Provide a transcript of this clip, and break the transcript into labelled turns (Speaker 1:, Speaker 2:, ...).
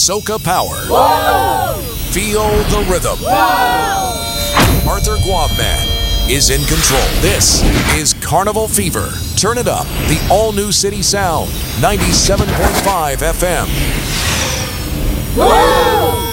Speaker 1: Soca Power.
Speaker 2: Whoa!
Speaker 1: Feel the rhythm.
Speaker 2: Whoa!
Speaker 1: Arthur Guavman is in control. This is Carnival Fever. Turn it up. The all-new City Sound. 97.5 FM.
Speaker 2: Whoa!